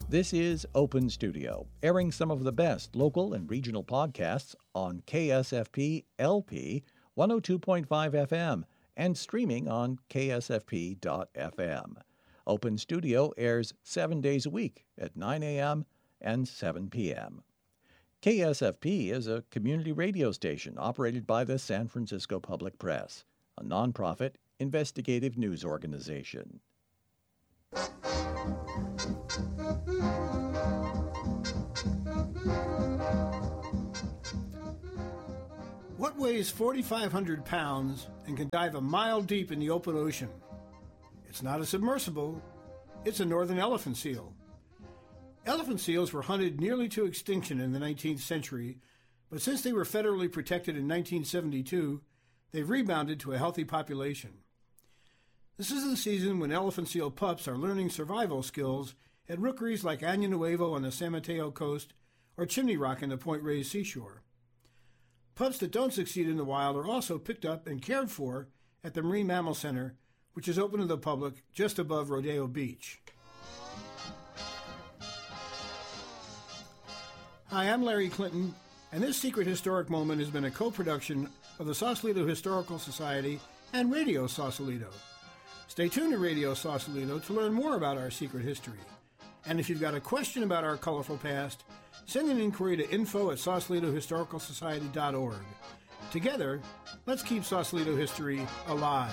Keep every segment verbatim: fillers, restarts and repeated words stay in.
This is Open Studio, airing some of the best local and regional podcasts on K S F P L P one oh two point five F M and streaming on K S F P dot F M. Open Studio airs seven days a week at nine a.m. and seven p.m. K S F P is a community radio station operated by the San Francisco Public Press, a nonprofit investigative news organization. What weighs forty-five hundred pounds and can dive a mile deep in the open ocean? It's not a submersible, it's a northern elephant seal. Elephant seals were hunted nearly to extinction in the nineteenth century, but since they were federally protected in nineteen seventy-two, they've rebounded to a healthy population. This is the season when elephant seal pups are learning survival skills at rookeries like Año Nuevo on the San Mateo coast or Chimney Rock in the Point Reyes seashore. Pups that don't succeed in the wild are also picked up and cared for at the Marine Mammal Center, which is open to the public just above Rodeo Beach. Hi, I'm Larry Clinton, and this Secret Historic Moment has been a co-production of the Sausalito Historical Society and Radio Sausalito. Stay tuned to Radio Sausalito to learn more about our secret history. And if you've got a question about our colorful past, send an inquiry to info at sausalito historical society dot org. Together, let's keep Sausalito history alive.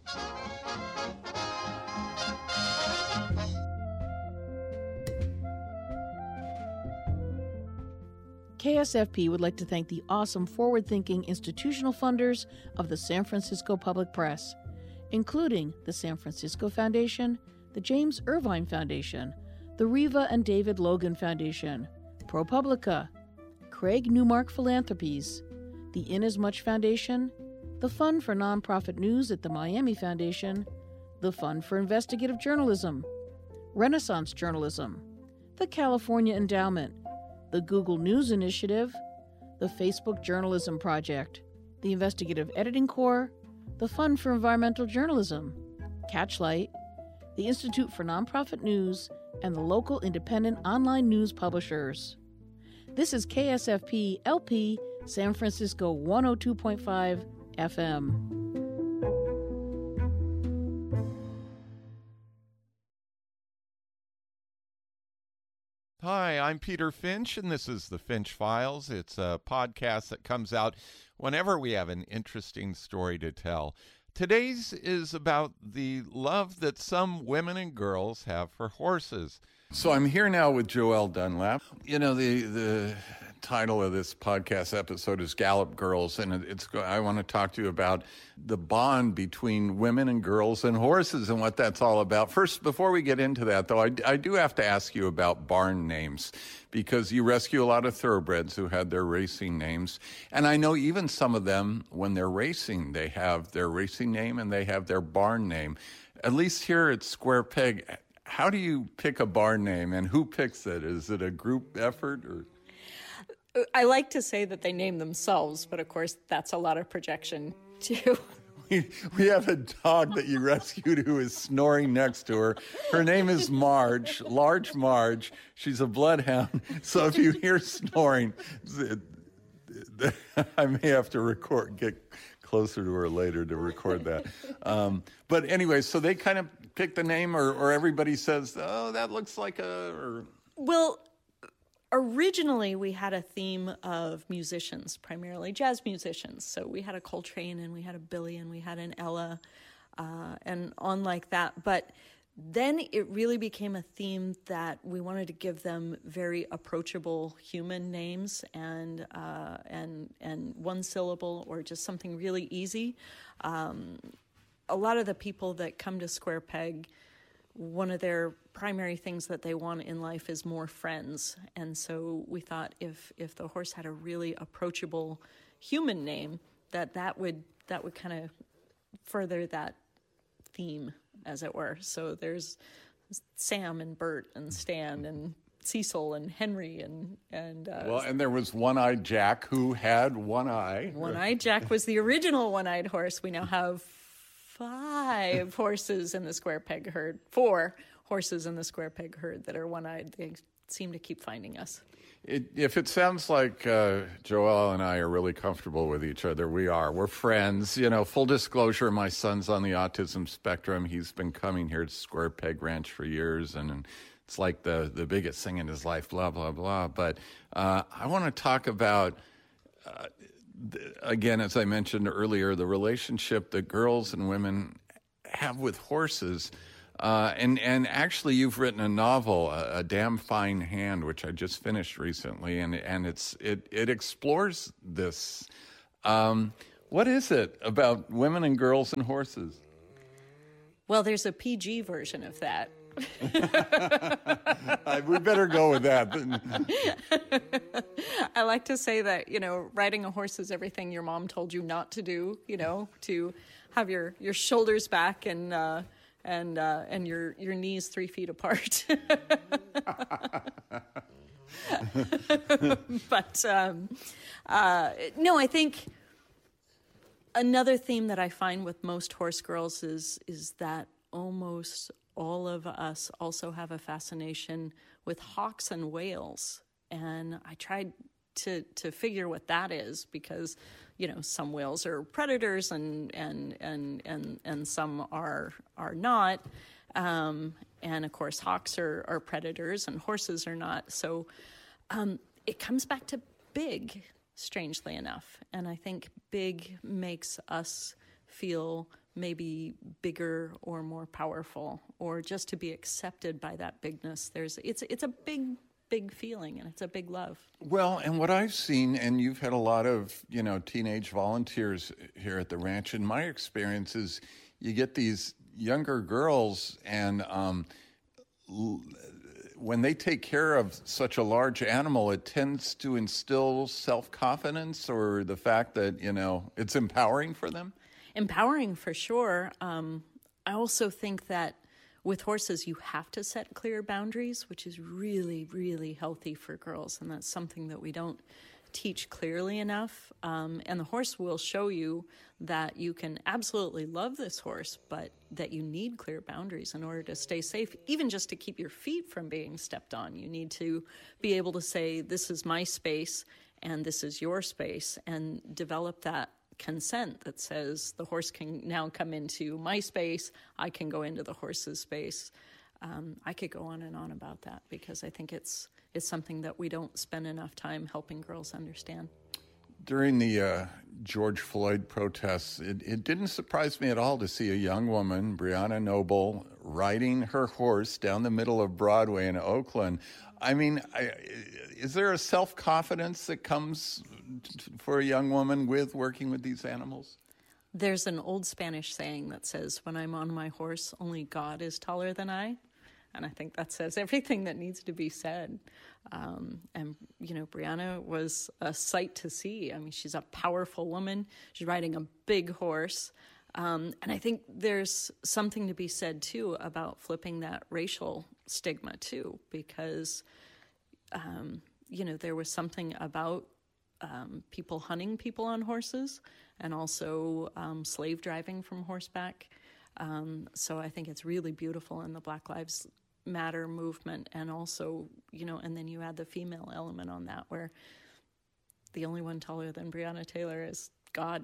K S F P would like to thank the awesome forward-thinking institutional funders of the San Francisco Public Press, including the San Francisco Foundation, the James Irvine Foundation, the Riva and David Logan Foundation, ProPublica, Craig Newmark Philanthropies, the Inasmuch Foundation, the Fund for Nonprofit News at the Miami Foundation, the Fund for Investigative Journalism, Renaissance Journalism, the California Endowment, the Google News Initiative, the Facebook Journalism Project, the Investigative Editing Corps, the Fund for Environmental Journalism, Catchlight, the Institute for Nonprofit News, and the local independent online news publishers. This is K S F P L P San Francisco one oh two point five F M. Hi, I'm Peter Finch, and this is the Finch Files. It's a podcast that comes out whenever we have an interesting story to tell. Today's is about the love that some women and girls have for horses. So I'm here now with Joelle Dunlap. You know, the the title of this podcast episode is Gallop Girls, and it's I want to talk to you about the bond between women and girls and horses and what that's all about. First, before we get into that, though, I, I do have to ask you about barn names, because you rescue a lot of thoroughbreds who had their racing names. And I know even some of them, when they're racing, they have their racing name and they have their barn name. At least here at Square Peg, how do you pick a barn name, and who picks it? Is it a group effort? Or? I like to say that they name themselves, but of course that's a lot of projection too. We, we have a dog that you rescued who is snoring next to her. Her name is Marge, Large Marge. She's a bloodhound. So if you hear snoring, I may have to record, get closer to her later to record that. Um, but anyway, so they kind of pick the name, or, or everybody says, oh, that looks like a... Or... Well, originally we had a theme of musicians, primarily jazz musicians. So we had a Coltrane, and we had a Billy, and we had an Ella, uh, and on like that. But then it really became a theme that we wanted to give them very approachable human names, and uh, and and one syllable, or just something really easy. Um, a lot of the people that come to Square Peg, one of their primary things that they want in life is more friends. And so we thought if if the horse had a really approachable human name, that that would that would kind of further that theme, as it were. So there's Sam and Bert and Stan and Cecil and Henry and and uh, well, and there was One-Eyed Jack, who had one eye. One-Eyed Jack was the original one-eyed horse. We now have five horses in the Square Peg herd. Four horses in the square peg herd that are one-eyed. They seem to keep finding us. It, if it sounds like uh, Joelle and I are really comfortable with each other, we are. We're friends. You know, full disclosure, my son's on the autism spectrum. He's been coming here to Square Peg Ranch for years, and, and it's like the, the biggest thing in his life, blah, blah, blah. But uh, I want to talk about, uh, th- again, as I mentioned earlier, the relationship that girls and women have with horses. Uh, and, and actually, you've written a novel, a, a Damn Fine Hand, which I just finished recently, and and it's it it explores this. Um, what is it about women and girls and horses? Well, there's a P G version of that. We better go with that. I like to say that, you know, riding a horse is everything your mom told you not to do, you know, to have your, your shoulders back and uh, and uh, and your, your knees three feet apart. But um, uh, no, I think another theme that I find with most horse girls is is that almost all of us also have a fascination with hawks and whales. And I tried to to figure what that is, because, you know, some whales are predators and and and and, and some are are not. Um, and of course, hawks are, are predators and horses are not. So um, it comes back to big, strangely enough. And I think big makes us feel maybe bigger or more powerful, or just to be accepted by that bigness. There's it's it's a big, big feeling, and it's a big love. Well, and what I've seen, and you've had a lot of, you know, teenage volunteers here at the ranch, and my experience is you get these younger girls, and um, l- when they take care of such a large animal, it tends to instill self-confidence, or the fact that, you know, it's empowering for them. Empowering for sure. Um, I also think that with horses, you have to set clear boundaries, which is really, really healthy for girls. And that's something that we don't teach clearly enough. Um, and the horse will show you that you can absolutely love this horse, but that you need clear boundaries in order to stay safe, even just to keep your feet from being stepped on. You need to be able to say, this is my space and this is your space, and develop that consent that says the horse can now come into my space, I can go into the horse's space. Um, I could go on and on about that, because I think it's it's something that we don't spend enough time helping girls understand. During the uh, George Floyd protests, it, it didn't surprise me at all to see a young woman, Brianna Noble, riding her horse down the middle of Broadway in Oakland. I mean, I, is there a self-confidence that comes t- for a young woman with working with these animals? There's an old Spanish saying that says, when I'm on my horse, only God is taller than I. And I think that says everything that needs to be said. Um, and, you know, Brianna was a sight to see. I mean, she's a powerful woman. She's riding a big horse. Um, and I think there's something to be said, too, about flipping that racial stigma, too, because, um, you know, there was something about um, people hunting people on horses, and also um, slave driving from horseback. Um, so I think it's really beautiful in the Black Lives Matter movement. And also, you know, and then you add the female element on that, where the only one taller than Breonna Taylor is God.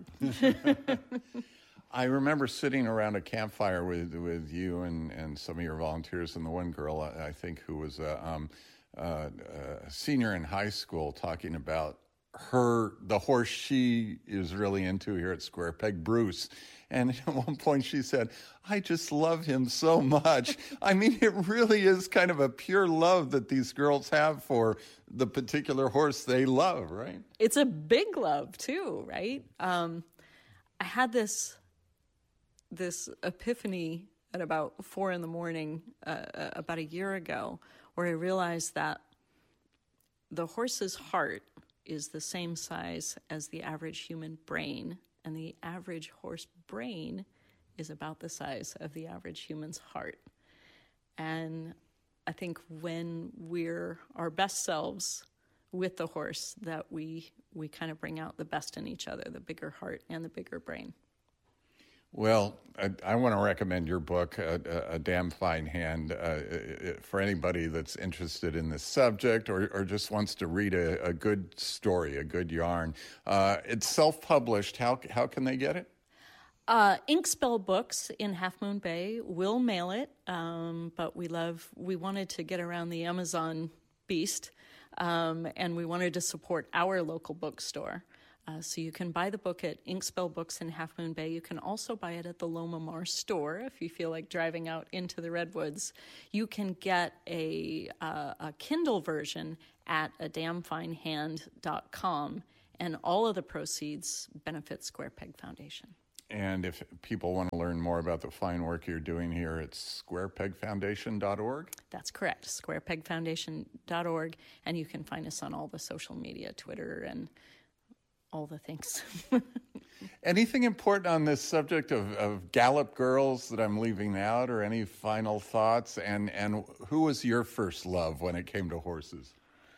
I remember sitting around a campfire with with you and, and some of your volunteers, and the one girl, I think, who was a, um, uh, a senior in high school, talking about her, the horse she is really into here at Square Peg, Bruce. And at one point she said, I just love him so much. I mean, it really is kind of a pure love that these girls have for the particular horse they love, right? It's a big love, too, right? Um, I had this this epiphany at about four in the morning uh, about a year ago, where I realized that the horse's heart is the same size as the average human brain, and the average horse brain is about the size of the average human's heart. And I think when we're our best selves with the horse, that we we kind of bring out the best in each other, the bigger heart and the bigger brain. Well, I, I want to recommend your book, A, a, a Damn Fine Hand, uh, for anybody that's interested in this subject or, or just wants to read a, a good story, a good yarn. Uh, it's self-published. How how can they get it? Uh, Inkspell Books in Half Moon Bay will mail it, um, but we love, we wanted to get around the Amazon beast, um, and we wanted to support our local bookstore. Uh, so you can buy the book at Inkspell Books in Half Moon Bay. You can also buy it at the Loma Mar store if you feel like driving out into the Redwoods. You can get a, uh, a Kindle version at a damn fine hand dot com, and all of the proceeds benefit Square Peg Foundation. And if people want to learn more about the fine work you're doing here, it's square peg foundation dot org? That's correct, square peg foundation dot org. And you can find us on all the social media, Twitter, and all the things. Anything important on this subject of, of Gallup girls that I'm leaving out, or any final thoughts? And, and who was your first love when it came to horses?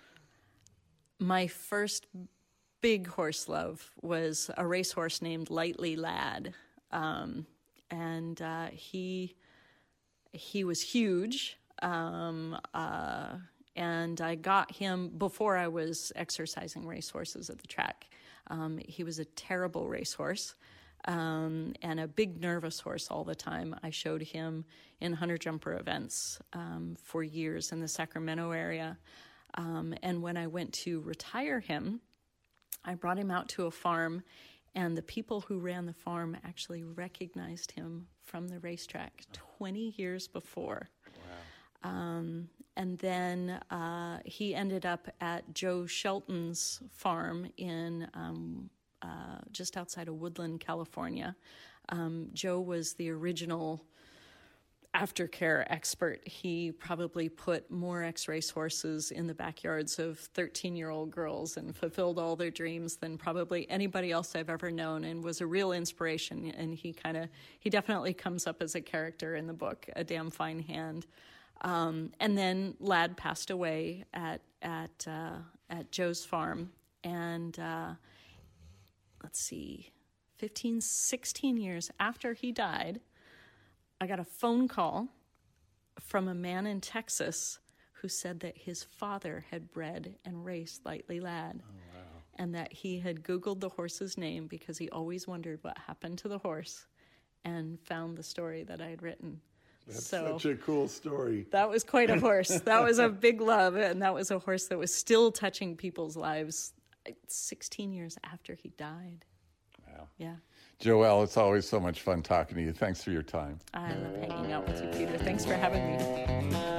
My first big horse love was a racehorse named Lightly Lad, um, and uh, he he was huge, um, uh, and I got him before I was exercising racehorses at the track. Um, he was a terrible racehorse um, and a big nervous horse all the time. I showed him in hunter jumper events um, for years in the Sacramento area, um, and when I went to retire him, I brought him out to a farm, and the people who ran the farm actually recognized him from the racetrack twenty years before. Wow. Um, and then uh, he ended up at Joe Shelton's farm in um, uh, just outside of Woodland, California. Um, Joe was the original aftercare expert. He probably put more ex-race horses in the backyards of thirteen-year-old girls and fulfilled all their dreams than probably anybody else I've ever known, and was a real inspiration. And he kind of, he definitely comes up as a character in the book, A Damn Fine Hand. Um, and then Lad passed away at at uh, at Joe's farm, and uh, let's see, fifteen, sixteen years after he died, I got a phone call from a man in Texas who said that his father had bred and raced Lightly Lad. Oh, wow. And that he had Googled the horse's name because he always wondered what happened to the horse, and found the story that I had written. That's so, such a cool story. That was quite a horse. That was a big love, and that was a horse that was still touching people's lives sixteen years after he died. Wow. Yeah. Joelle, it's always so much fun talking to you. Thanks for your time. I love hanging out with you, Peter. Thanks for having me.